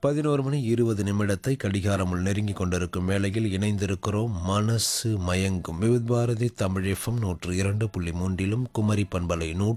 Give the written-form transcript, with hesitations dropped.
11:20 கடிகாரமுள் நெருங்கிக் கொண்டிருக்கும் வேளையில் இணைந்திருக்கிறோம். மனசு மயங்கும் விவித் பாரதி தமிழ் FM 102.3 குமரி பண்பலை